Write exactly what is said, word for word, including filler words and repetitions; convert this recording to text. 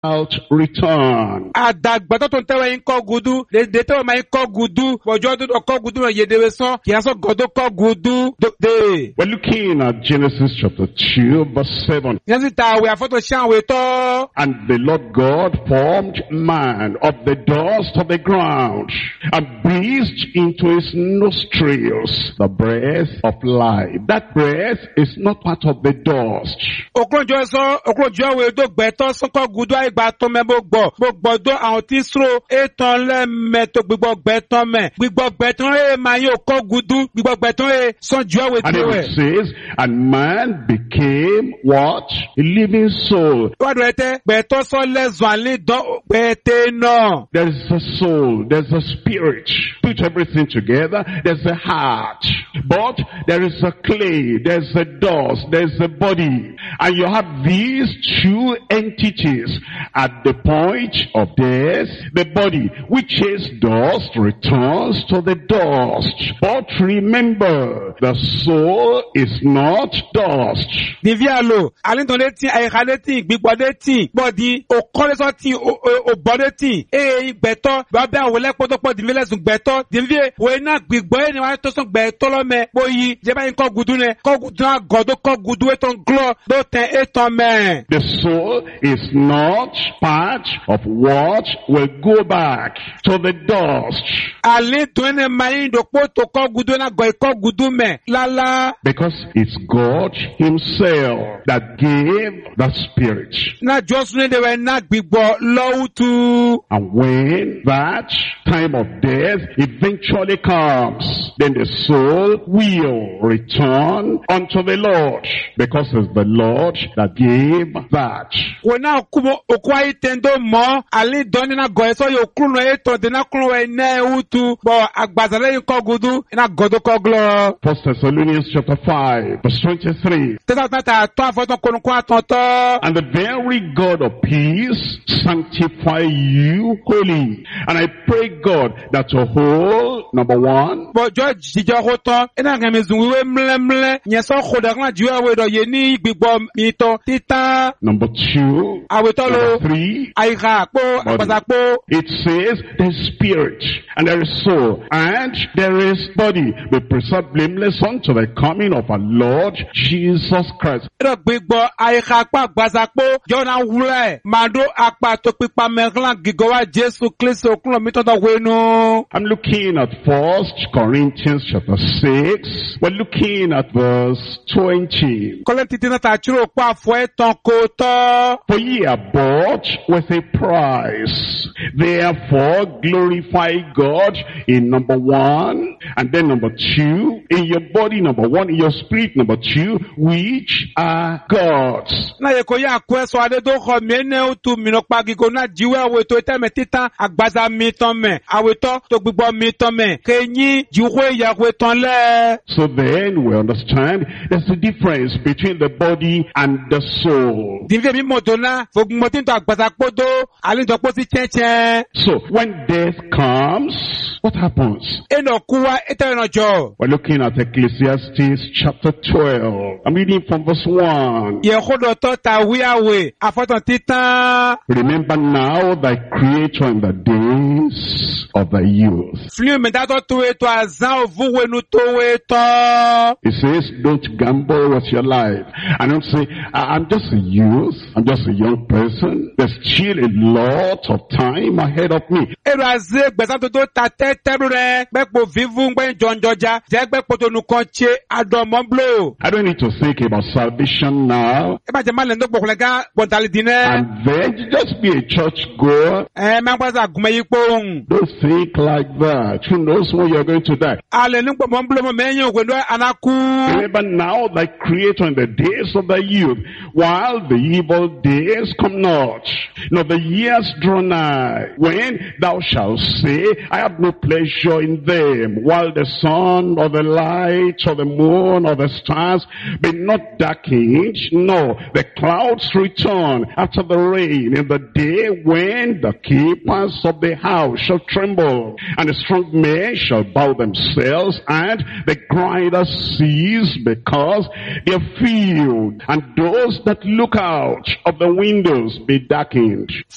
return. Àdàgbàtọ́ tó ń tẹ́wọ́ yín kọ́ gudu, dèdè tẹ́wọ́ máa yín kọ́ gudu, ọjọ́ tó kọ́ gudu náà yédewe sán, kì í sọ gọ́dọ̀ kọ́ gudu dé. We're looking at Genesis chapter two, verse seven. Yẹn sì ta àwẹ̀ àfọ́tò ṣé àwẹ̀ tọ́. And the Lord God formed man of the dust of the ground and breathed into his nostrils the breath of life. That breath is not part of the dust. Okronjo sọ, okronjo àwẹ̀ tó gbẹ̀tọ́ sọ́kọ́ gudu àìgbà tó mẹ́ bó gbọ́, bó gbọ́dọ̀ àwọn tí sọ ètò lẹ́mẹ̀ tó gbígbọ́ gbẹ̀tọ́ mẹ́. Gbígbọ́ gbẹ̀tọ́ ẹ̀ máa yóò kọ́ gudu, gbígbọ́ gbẹ̀tọ́ ẹ̀ sọ́jú àwẹ̀ And tí ó wẹ̀. it says, and man became what? A living soul. Wádùn ẹ̀tẹ́ gbẹ̀tọ́ sọ lẹ́zọ̀ àlẹ́ dán gbẹ̀tẹ́ náà. There is a soul, there's a spirit. Put everything together, there's a heart. But there is a clay, there's a dust, there's a body. And you have these two entities. At the point of death, the body, which is dust, returns to the dust. But remember, the soul is not dust. Dèvi àlò, àlìntàn létí, àyíká létí, gbígbọ́ létí, bọ́dí, òkọ́lẹ́sọ́ tí, òbọ́ létí, èyí gbẹ̀tọ́, bàbá àwọn olẹ́pọ̀tọ́pọ̀ dìmí lẹ́sùn gbẹ̀tọ́, dìmí wòye náà gbígbọ́ ẹni wáyé tó sún gbẹ̀tọ́ lọ́mẹ, bóyí, jẹ́bá yín kọ́ gudu nẹ, kọ́ gudu náà gọ̀dọ̀ kọ́ gudu ètò ńglọ́, ló tẹ ètò mẹ́. The soul is not part of what will go back to the dust. Àlìntàn ẹni máa yín dòpó tó kọ́ gudu náà gọ̀ ìkọ́ gudu mẹ́, lálá. Because it's God himself that gave the spirit. Na jọ́sùn ní ẹ̀wẹ̀ náà gbígbọ́ lọ́wọ́tú. And when that time of death eventually comes, then the soul will return unto the Lord, because it's the Lord that gave that. Wọ́n náà kú mọ́ òkú ayé tẹ́ndó mọ́, àlè dọ́ni náà gọ̀ ẹ́sọ́ yóò kúrò náà ètò dínà kúrò ẹ̀ náà ẹ̀wùtú, bọ̀ àgbàzàlẹ̀ yìí kọ́ gudu, iná gọ̀dọ̀ kọ́ glọ́. First Thessalonians chapter five, verse twenty-three. Tẹ́tà tẹ́tà tó àfọ́tọ́ kọ́nukú àtọ̀tọ́. And the very God of peace sanctify you wholly. And I pray God that your whole, number one, Bọ̀jọ́ jíjọ́ kó tán, iná kẹ́mi zùn wíwé mlẹ́mlẹ́, yẹn sọ kódà kan jù àwẹ̀ dọ̀ yé ní gbígbọ́ mi tán títà. number two, Àwẹ̀tọ́ lo, number three, àyíká àpò, àgbàsàpò. it says there is spirit and there is soul and there is body. Be preserved blameless unto the coming of our Lord Jesus Christ. Ìrọ̀ gbígbọ́ àyíká àpò àgbàsàpò, jọ́nà wúlẹ̀, màdó àpà tó pípa mẹ́rin gígọ́ wa Jésù Kristi òkúrò mi tọ́tọ̀ wénú. I'm looking at First Corinthians chapter six. We're looking at verse twenty. Kọ́lẹ́ títí náà tàchúrò pa àfọ̀ ẹ̀tàn kò tọ́. For ye are bought with a price. Therefore glorify God in number one, and then number two, in your body, number one, in your spirit, number two, which are God's. Náà yẹ kó yá àkó ẹ̀sọ́ adé tó xɔ mí ẹnẹ́ òtún mìíràn pa gígó náà jíwé àwòtó tẹ́mẹ̀ títà àgbàzà mi tán mẹ́, àwòtọ́ tó gbígbọ́ mi tán mẹ́, kéyìn jíwé ìyàwó tán lẹ́. So then we understand there's a difference between the body and the soul. Dìbí mi mọ̀tò náà, fògùn mọ̀tí tó àgbàzà kpótó, àlejò sí chẹ́chẹ́. So when death comes, what happens? Ẹnà kú wa, ètò ẹ̀nà jọ. We're looking at Ecclesiastes chapter twelve. I'm reading from verse one. Yẹ kó dọ̀ tọ́ ta wíyàwó, àfọ́tàn títàn. Remember now thy Creator in the days of thy youth. Fílíù mi dátọ́ tó ètò àzán òfúwénu tó ètò. He says, don't gamble with your life. And don't say, I- I'm just a youth. I'm just a young person. There's still a lot of time ahead of me. Èrò àzé gbẹ̀sán tó tó ta tẹ́tẹ́rù rẹ̀, gbẹ́pọ̀ fífún gbẹ́ jọ̀njọ̀jà, jẹ́ gbẹ́pọ̀ tó nùkan ṣe àdọ̀mọ́blò. I don't need to think about salvation now. Ẹ bá jẹ́ máa lẹ́nu tó gbọ̀kùnlẹ̀ ká gbọ̀ntàlì dín náà. And then you just be a church goer. Ẹ máa ń pàṣẹ àgùnmọ̀ yìí pòun. Don't think like that. Who knows when you're going to die? Alẹ́ ní gbọ̀mọ́blò mọ̀ mẹ́yìn òkú ẹ̀dọ́ ànákú. Remember now thy Creator in the days of thy youth, while the evil days come not, nor the years draw nigh, when thou shalt say, I have no pleasure in them, while the sun or the light or the moon or the stars be not darkened, nor the clouds return after the rain, in the day when the keepers of the house shall tremble, and the strong men shall bow themselves, and the grinders cease, because they are filled, and those that look out of the windows be darkened.